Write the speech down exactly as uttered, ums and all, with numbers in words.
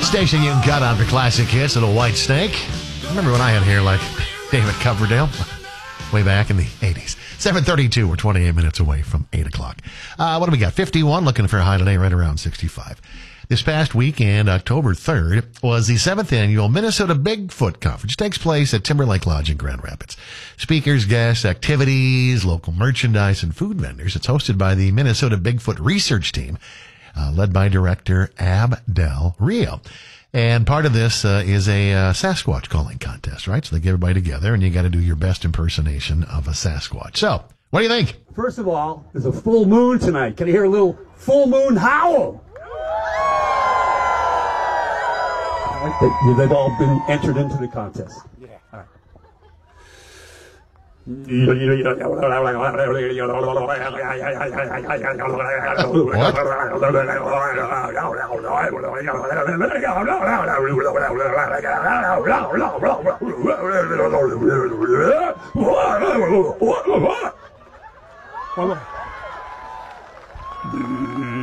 Station you can cut on for classic hits, Little White Snake. Remember when I had hair like David Coverdale? Way back in the eighties. seven thirty-two, we're twenty-eight minutes away from eight o'clock. Uh, what do we got? fifty-one, looking for a high today, right around sixty-five. This past weekend, October third, was the seventh annual Minnesota Bigfoot Conference. It takes place at Timberlake Lodge in Grand Rapids. Speakers, guests, activities, local merchandise, and food vendors. It's hosted by the Minnesota Bigfoot Research Team, uh, led by director Ab Del Rio. And part of this uh, is a uh, Sasquatch calling contest, right? So they get everybody together, and you got to do your best impersonation of a Sasquatch. So, what do you think? First of all, there's a full moon tonight. Can you hear a little full moon howl? They've all been entered into the contest. Yeah. All right. What?